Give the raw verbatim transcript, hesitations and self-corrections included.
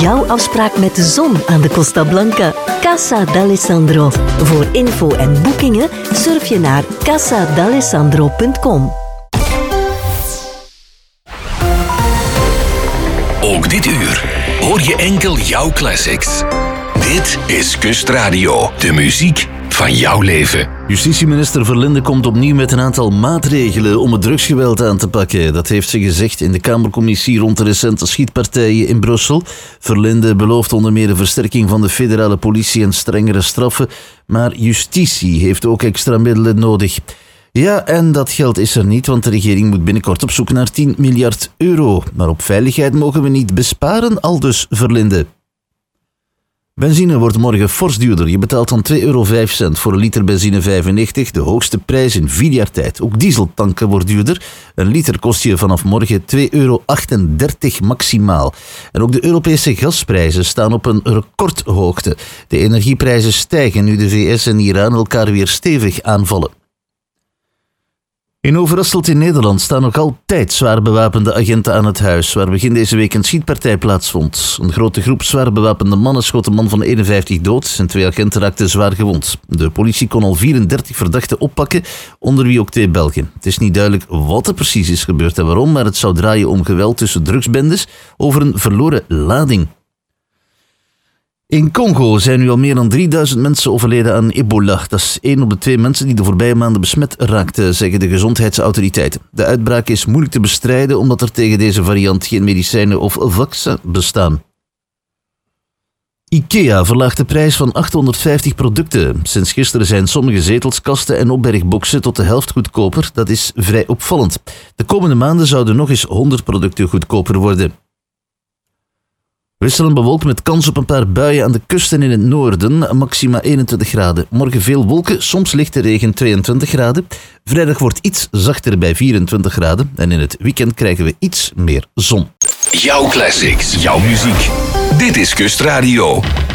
jouw afspraak met de zon aan de Costa Blanca. Casa d'Alessandro. Voor info en boekingen surf je naar casa d'alessandro punt com. Ook dit uur hoor je enkel jouw classics. Dit is Kustradio, de muziek van jouw leven. Justitieminister Verlinde komt opnieuw met een aantal maatregelen om het drugsgeweld aan te pakken. Dat heeft ze gezegd in de Kamercommissie rond de recente schietpartijen in Brussel. Verlinde belooft onder meer een versterking van de federale politie en strengere straffen. Maar justitie heeft ook extra middelen nodig. Ja, en dat geld is er niet, want de regering moet binnenkort op zoek naar tien miljard euro. Maar op veiligheid mogen we niet besparen, aldus Verlinde. Benzine wordt morgen fors duurder. Je betaalt dan twee euro vijf voor een liter benzine vijfennegentig, de hoogste prijs in vier jaar tijd. Ook dieseltanken wordt duurder. Een liter kost je vanaf morgen twee euro achtendertig maximaal. En ook de Europese gasprijzen staan op een recordhoogte. De energieprijzen stijgen nu de V S en Iran elkaar weer stevig aanvallen. In Overasselt in Nederland staan nog altijd zwaar bewapende agenten aan het huis, waar begin deze week een schietpartij plaatsvond. Een grote groep zwaar bewapende mannen schoot een man van eenenvijftig dood en twee agenten raakten zwaar gewond. De politie kon al vierendertig verdachten oppakken, onder wie ook twee Belgen. Het is niet duidelijk wat er precies is gebeurd en waarom, maar het zou draaien om geweld tussen drugsbendes over een verloren lading. In Congo zijn nu al meer dan drieduizend mensen overleden aan ebola. Dat is één op de twee mensen die de voorbije maanden besmet raakten, zeggen de gezondheidsautoriteiten. De uitbraak is moeilijk te bestrijden omdat er tegen deze variant geen medicijnen of vaccin bestaan. IKEA verlaagt de prijs van achthonderdvijftig producten. Sinds gisteren zijn sommige zetels, kasten en opbergboxen tot de helft goedkoper. Dat is vrij opvallend. De komende maanden zouden nog eens honderd producten goedkoper worden. Wisselend bewolkt met kans op een paar buien aan de kust en in het noorden, maxima eenentwintig graden. Morgen veel wolken, soms lichte regen, tweeëntwintig graden. Vrijdag wordt iets zachter bij vierentwintig graden en in het weekend krijgen we iets meer zon. Jouw classics, jouw muziek. Dit is Kustradio.